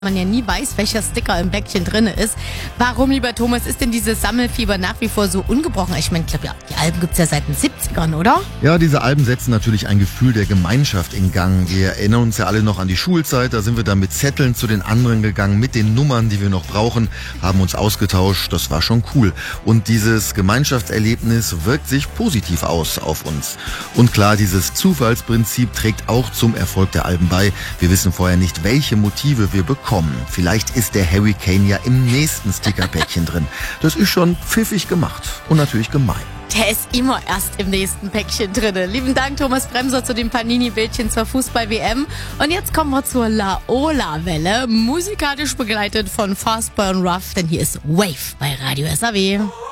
man ja nie weiß, welcher Sticker im Päckchen drin ist. Warum, lieber Thomas, ist denn dieses Sammelfieber nach wie vor so ungebrochen? Ich meine, die Alben gibt's ja seit den 70ern, oder? Ja, diese Alben setzen natürlich ein Gefühl der Gemeinschaft in Gang. Wir erinnern uns ja alle noch an die Schulzeit, da sind wir dann mit Zetteln zu den anderen gegangen, mit den Nummern, die wir noch brauchen, haben uns ausgetauscht, das war schon cool. Und dieses Gemeinschaftserlebnis wirkt sich positiv aus auf uns. Und klar, dieses Zufallsprinzip trägt auch zum Erfolg der Alben bei. Wir wissen vorher nicht, welche Motive wir bekommen. Vielleicht ist der Harry Kane ja im nächsten Stickerpäckchen drin. Das ist schon pfiffig gemacht und natürlich gemein. Der ist immer erst im nächsten Päckchen drin. Lieben Dank, Thomas Bremser, zu den Panini-Bildchen zur Fußball-WM. Und jetzt kommen wir zur Laola-Welle, musikalisch begleitet von Fastboy und Ruff, denn hier ist Wave bei Radio SAW.